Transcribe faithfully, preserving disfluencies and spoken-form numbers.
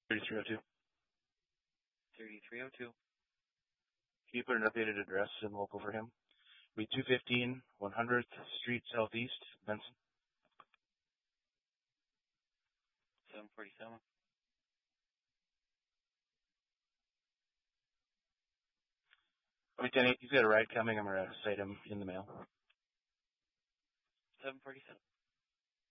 thirty-three oh two. thirty-three oh two. Can you put an updated address and local for him? We two fifteen one hundredth Street Southeast, Benson. seven forty-seven. Lieutenant, he's got a ride coming. I'm going to cite him in the mail. seven forty-seven.